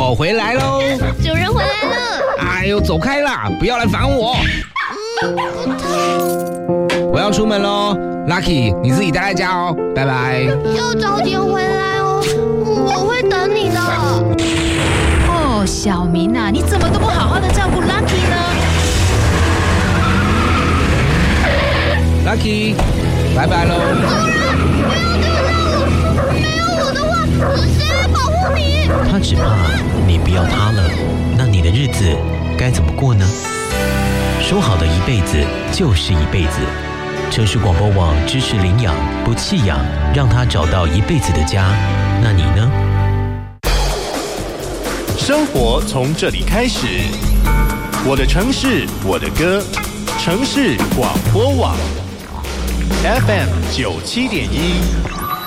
我回来喽！ 主人回来了！ 哎呦，走开啦！不要来烦我！我要出门喽 ，Lucky， 你自己待在家哦，拜拜。 要早点回来哦，我会等你的。 哦，小明啊，你怎么都不好好的照顾 Lucky 呢 ？Lucky， 拜拜喽！ 不要丢下我！没有我的话，谁来保护你？ 他只怕你不要他了，那你的日子该怎么过呢？说好的一辈子就是一辈子。城市广播网支持领养不弃养，让他找到一辈子的家。那你呢？ 生活从这里开始，我的城市，我的歌，城市广播网 FM 97.1。